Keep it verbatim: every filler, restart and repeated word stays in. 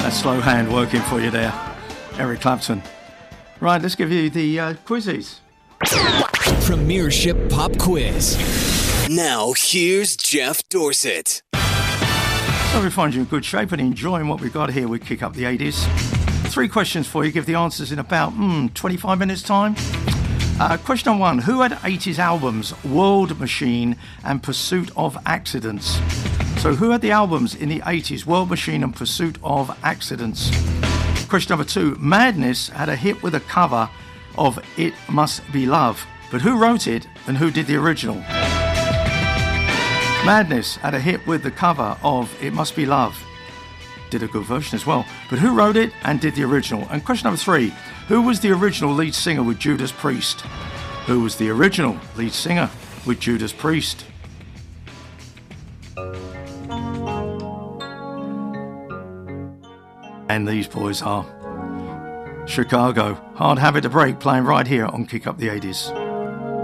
Slow hand working for you there, Eric Clapton. Right, let's give you the uh, quizzes. Premiership Pop Quiz. Now, here's Jeff Dorsett. So we find you in good shape and enjoying what we've got here. We kick up the eighties. Three questions for you. Give the answers in about mm, twenty-five minutes time. Uh, question number one. Who had eighties albums World Machine and Pursuit of Accidents? So who had the albums in the eighties World Machine and Pursuit of Accidents? Question number two. Madness had a hit with a cover of It Must Be Love. But who wrote it and who did the original? Madness had a hit with the cover of It Must Be Love. Did a good version as well. But who wrote it and did the original? And question number three. Who was the original lead singer with Judas Priest? Who was the original lead singer with Judas Priest? And these boys are Chicago. Hard Habit to Break, playing right here on Kick Up the eighties.